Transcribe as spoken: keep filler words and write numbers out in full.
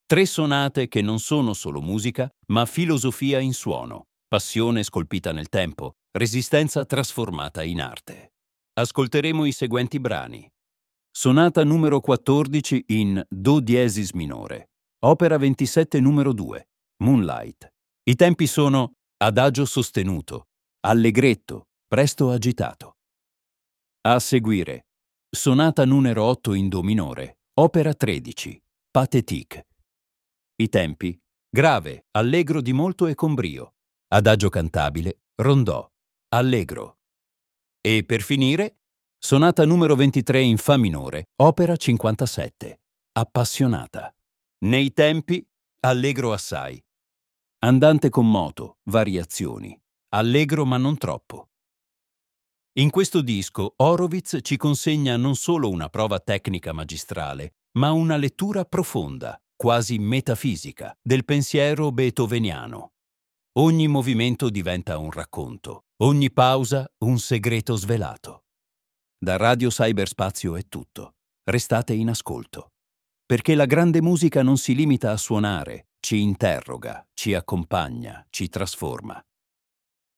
Tre sonate che non sono solo musica, ma filosofia in suono, passione scolpita nel tempo, resistenza trasformata in arte. Ascolteremo i seguenti brani. Sonata numero quattordici in Do diesis minore, opera ventisette numero due, Moonlight. I tempi sono adagio sostenuto, allegretto, presto agitato. A seguire, sonata numero otto in Do minore, opera tredici, Pathétique. I tempi grave, allegro di molto e con brio, adagio cantabile, rondò, allegro. E per finire, sonata numero ventitré in Fa minore, opera cinquantasette, appassionata. Nei tempi, allegro assai. Andante con moto, variazioni, allegro ma non troppo. In questo disco Horowitz ci consegna non solo una prova tecnica magistrale, ma una lettura profonda, quasi metafisica, del pensiero beethoveniano. Ogni movimento diventa un racconto, ogni pausa un segreto svelato. Da Radio Cyberspazio è tutto. Restate in ascolto. Perché la grande musica non si limita a suonare, ci interroga, ci accompagna, ci trasforma.